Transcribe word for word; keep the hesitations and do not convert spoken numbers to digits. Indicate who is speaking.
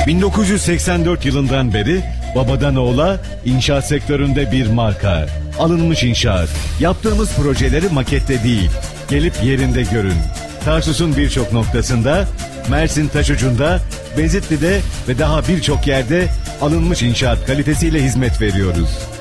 Speaker 1: bin dokuz yüz seksen dört yılından beri babadan oğula inşaat sektöründe bir marka. Alınmış İnşaat. Yaptığımız projeleri makette değil, gelip yerinde görün. Tarsus'un birçok noktasında, Mersin Taşucu'nda, Bezitli'de ve daha birçok yerde Alınmış İnşaat kalitesiyle hizmet veriyoruz.